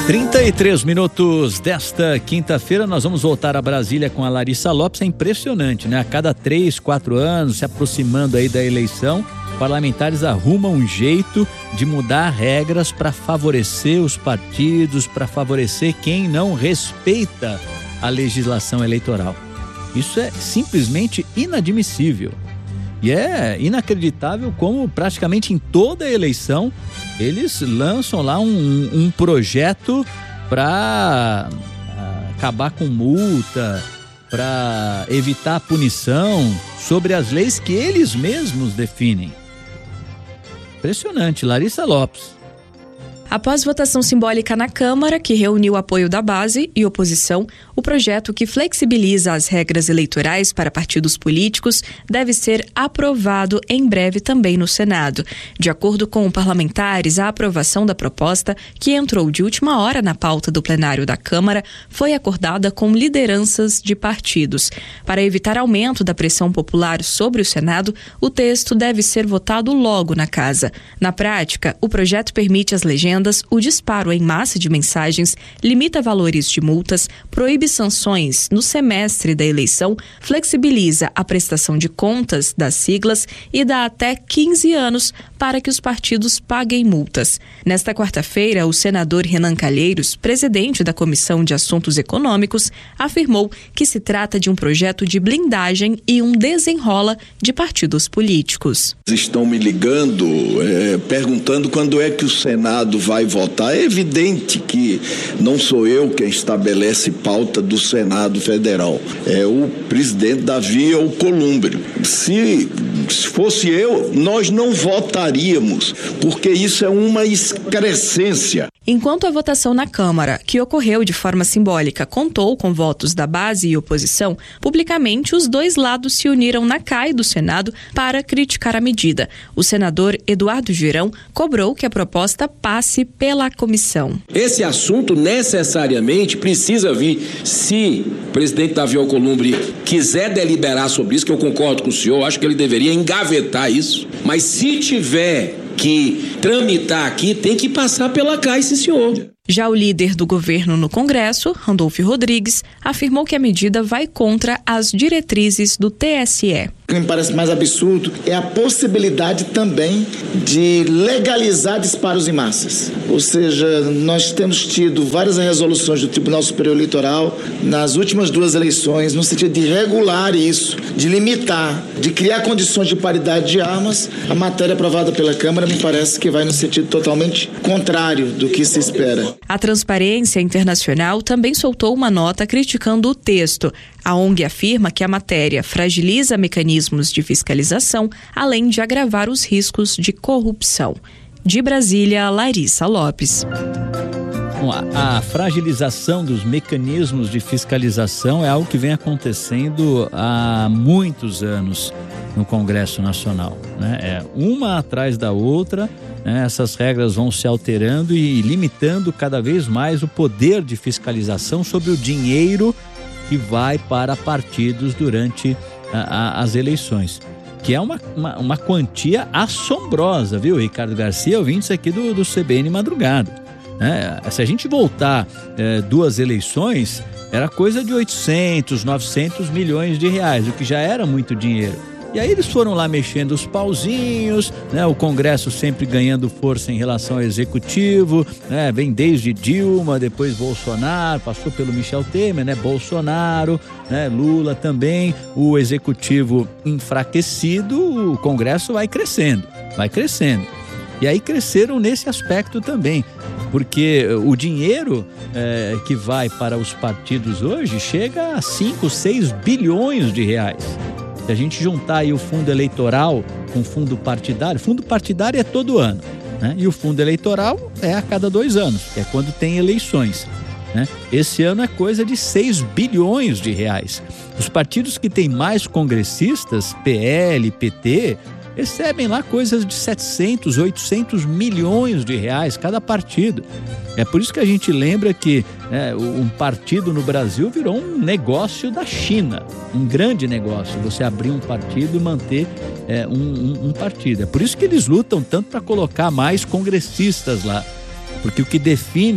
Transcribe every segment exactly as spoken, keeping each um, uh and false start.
trinta e três minutos desta quinta-feira, nós vamos voltar a Brasília com a Larissa Lopes. É impressionante, né? A cada três, quatro anos, se aproximando aí da eleição, parlamentares arrumam um jeito de mudar regras para favorecer os partidos, para favorecer quem não respeita a legislação eleitoral. Isso é simplesmente inadmissível. E é inacreditável como praticamente em toda eleição eles lançam lá um, um projeto para acabar com multa, para evitar punição sobre as leis que eles mesmos definem. Impressionante. Larissa Lopes. Após votação simbólica na Câmara, que reuniu apoio da base e oposição, o projeto que flexibiliza as regras eleitorais para partidos políticos deve ser aprovado em breve também no Senado. De acordo com parlamentares, a aprovação da proposta, que entrou de última hora na pauta do plenário da Câmara, foi acordada com lideranças de partidos. Para evitar aumento da pressão popular sobre o Senado, o texto deve ser votado logo na Casa. Na prática, o projeto permite às legendas o disparo em massa de mensagens, limita valores de multas, proíbe sanções no semestre da eleição, flexibiliza a prestação de contas das siglas e dá até quinze anos para que os partidos paguem multas. Nesta quarta-feira, o senador Renan Calheiros, presidente da Comissão de Assuntos Econômicos, afirmou que se trata de um projeto de blindagem e um desenrola de partidos políticos. Estão me ligando, é, perguntando quando é que o Senado vai vai votar. É evidente que não sou eu quem estabelece pauta do Senado Federal. É o presidente Davi Alcolumbre. Se, se fosse eu, nós não votaríamos, porque isso é uma excrescência. Enquanto a votação na Câmara, que ocorreu de forma simbólica, contou com votos da base e oposição, publicamente os dois lados se uniram na C A I do Senado para criticar a medida. O senador Eduardo Girão cobrou que a proposta passe pela comissão. Esse assunto necessariamente precisa vir, se o presidente Davi Alcolumbre quiser deliberar sobre isso, que eu concordo com o senhor, acho que ele deveria engavetar isso, mas se tiver que tramitar aqui, tem que passar pela C A I, sim, senhor. Já o líder do governo no Congresso, Randolfo Rodrigues, afirmou que a medida vai contra as diretrizes do T S E. O que me parece mais absurdo é a possibilidade também de legalizar disparos em massas. Ou seja, nós temos tido várias resoluções do Tribunal Superior Eleitoral nas últimas duas eleições no sentido de regular isso, de limitar, de criar condições de paridade de armas. A matéria aprovada pela Câmara me parece que vai no sentido totalmente contrário do que se espera. A Transparência Internacional também soltou uma nota criticando o texto. A O N G afirma que a matéria fragiliza mecanismos de fiscalização, além de agravar os riscos de corrupção. De Brasília, Larissa Lopes. Bom, a, a fragilização dos mecanismos de fiscalização é algo que vem acontecendo há muitos anos no Congresso Nacional, né? É uma atrás da outra, né? Essas regras vão se alterando e limitando cada vez mais o poder de fiscalização sobre o dinheiro que vai para partidos durante a, a, as eleições, que é uma, uma, uma quantia assombrosa, viu, Ricardo Garcia, ouvintes aqui do, do C B N Madrugada. É, se a gente voltar é, duas eleições, era coisa de oitocentos, novecentos milhões de reais, o que já era muito dinheiro. E aí eles foram lá mexendo os pauzinhos, né? O Congresso sempre ganhando força em relação ao Executivo, né? Vem desde Dilma, depois Bolsonaro, passou pelo Michel Temer, né? Bolsonaro, né? Lula também, o Executivo enfraquecido, o Congresso vai crescendo, vai crescendo. E aí cresceram nesse aspecto também, porque o dinheiro é, que vai para os partidos hoje chega a cinco, seis bilhões de reais. Se a gente juntar aí o fundo eleitoral com o fundo partidário, fundo partidário é todo ano, né? E o fundo eleitoral é a cada dois anos, que é quando tem eleições, né? Esse ano é coisa de seis bilhões de reais. Os partidos que têm mais congressistas, P L, P T, recebem lá coisas de setecentos, oitocentos milhões de reais cada partido. É por isso que a gente lembra que é, um partido no Brasil virou um negócio da China, um grande negócio, você abrir um partido e manter é, um, um, um partido. É por isso que eles lutam tanto para colocar mais congressistas lá, porque o que define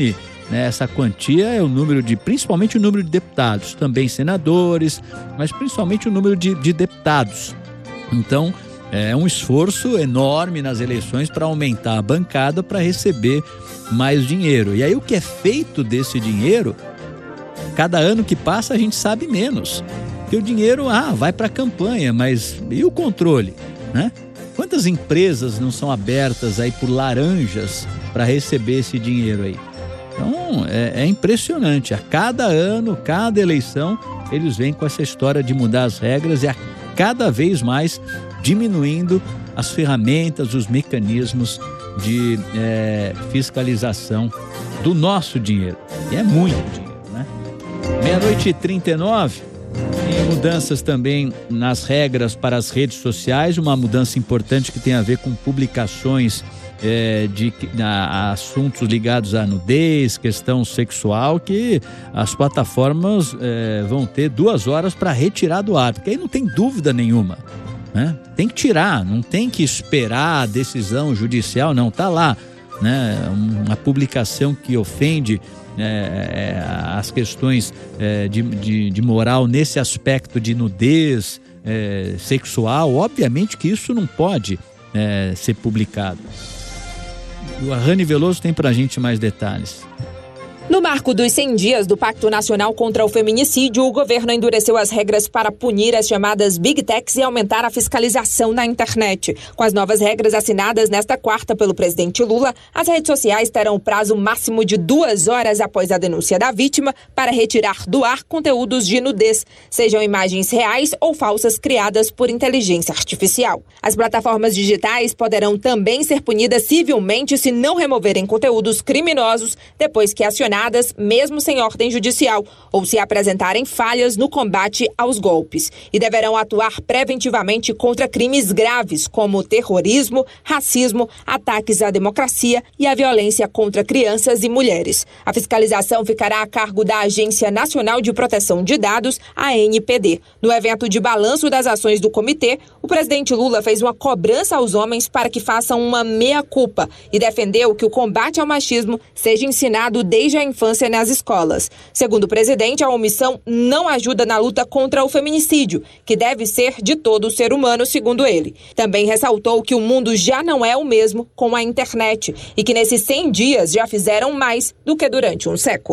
né? Essa quantia é o número de, principalmente o número de deputados, também senadores, mas principalmente o número de, de deputados. Então, é um esforço enorme nas eleições para aumentar a bancada para receber mais dinheiro. E aí o que é feito desse dinheiro, cada ano que passa a gente sabe menos. Porque o dinheiro, ah, vai para a campanha, mas e o controle, né? Quantas empresas não são abertas aí por laranjas para receber esse dinheiro aí? Então, é, é impressionante. A cada ano, cada eleição, eles vêm com essa história de mudar as regras e a cada vez mais diminuindo as ferramentas, os mecanismos de é, fiscalização do nosso dinheiro. E é muito dinheiro, né? Meia-noite e trinta e nove. E mudanças também nas regras para as redes sociais, uma mudança importante que tem a ver com publicações é, de a, assuntos ligados à nudez, questão sexual, que as plataformas é, vão ter duas horas para retirar do ar, porque aí não tem dúvida nenhuma, né? Tem que tirar, não tem que esperar a decisão judicial, não, tá lá, né? Uma publicação que ofende É, é, as questões é, de, de, de moral nesse aspecto de nudez é, sexual, obviamente que isso não pode é, ser publicado. O Rani Veloso tem pra gente mais detalhes. No marco dos cem dias do Pacto Nacional contra o Feminicídio, o governo endureceu as regras para punir as chamadas Big Techs e aumentar a fiscalização na internet. Com as novas regras assinadas nesta quarta pelo presidente Lula, as redes sociais terão prazo máximo de duas horas após a denúncia da vítima para retirar do ar conteúdos de nudez, sejam imagens reais ou falsas criadas por inteligência artificial. As plataformas digitais poderão também ser punidas civilmente se não removerem conteúdos criminosos depois que acionadas, mesmo sem ordem judicial, ou se apresentarem falhas no combate aos golpes. E deverão atuar preventivamente contra crimes graves, como terrorismo, racismo, ataques à democracia e a violência contra crianças e mulheres. A fiscalização ficará a cargo da Agência Nacional de Proteção de Dados, a A N P D. No evento de balanço das ações do comitê, o presidente Lula fez uma cobrança aos homens para que façam uma meia-culpa e defendeu que o combate ao machismo seja ensinado desde a infância nas escolas. Segundo o presidente, a omissão não ajuda na luta contra o feminicídio, que deve ser de todo ser humano, segundo ele. Também ressaltou que o mundo já não é o mesmo com a internet e que nesses cem dias já fizeram mais do que durante um século.